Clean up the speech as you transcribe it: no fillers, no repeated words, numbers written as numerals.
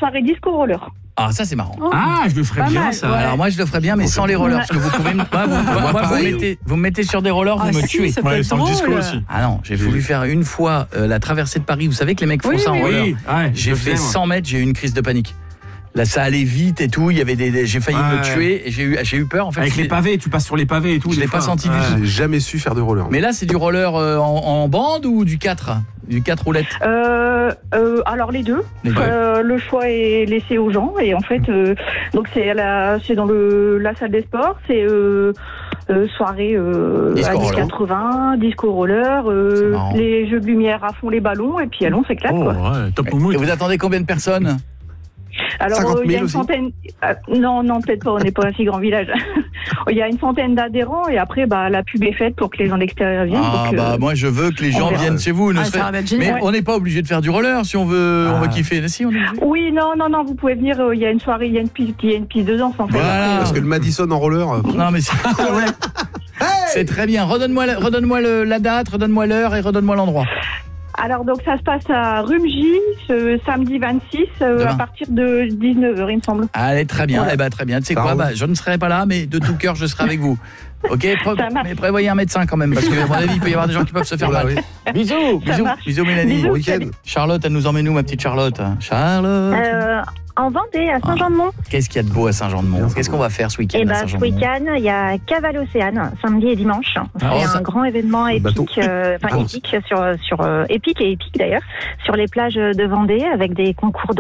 soirée disco roller. Ah, ça c'est marrant. Ah, je le ferais bien mal, ça. ouais. Alors moi je le ferais bien mais sans les rollers parce que vous pouvez vous me mettez sur des rollers, vous me tuez. Ça peut être sans le disco drôle. aussi. Ah non, j'ai voulu faire une fois la traversée de Paris, vous savez que les mecs font ça en roller. Oui, ouais, J'ai je fait sais, moi. 100 mètres, j'ai eu une crise de panique. Là ça allait vite et tout, il y avait j'ai failli me tuer et j'ai eu peur en fait. Avec les pavés, tu passes sur les pavés et tout. Je l'ai pas senti du tout. J'ai jamais su faire de roller. Mais là c'est du roller en bande ou du 4 roulettes? Alors les deux. Les deux. Le choix est laissé aux gens et en fait, donc c'est dans la salle des sports, c'est soirée Disco années roller. 80, disco roller, C'est marrant. les jeux de lumière à fond les ballons et puis allez on s'éclate Oh, quoi. ouais, top Et moumoute. vous attendez combien de personnes? Alors 50 000 il y a une aussi. centaine. Non peut-être pas, on n'est pas un si grand village. Il y a une centaine d'adhérents et après la pub est faite pour que les gens d'extérieur viennent. Ah donc, bah moi je veux que les on gens verra. viennent chez vous. Ah, ça va être génial. Mais on n'est pas obligé de faire du roller si on veut kiffer. Si, on est obligé. Oui, non, vous pouvez venir. Il y a une soirée, il y a une piste de danse en fait. Voilà. Parce que le Madison en roller. Non mais c'est très bien. Redonne-moi la date, redonne-moi l'heure et redonne-moi l'endroit. Alors donc ça se passe à Rumgy ce samedi 26 Demain. à partir de 19h il me semble. Allez, très bien. Voilà. Eh ben très bien. Tu sais Ça quoi, roule. je ne serai pas là, mais de tout cœur, je serai avec vous. Ok, Ça marche. mais prévoyez un médecin quand même, parce que à mon avis, il peut y avoir des gens qui peuvent se faire Voilà, mal. oui. Bisous, Ça marche. bisous Mélanie. Bisous. Bon week-end. Charlotte, elle nous emmène où, ma petite Charlotte? Charlotte. En Vendée, à Saint-Jean-de-Mont. Qu'est-ce qu'il y a de beau à Saint-Jean-de-Mont? Qu'est-ce qu'on va faire ce week-end Et à bah, ce Saint-Jean-de-Mont? week-end, il y a Cavale Océane, samedi et dimanche. C'est ça- un grand événement bateau. épique, épique d'ailleurs, sur les plages de Vendée, avec des concours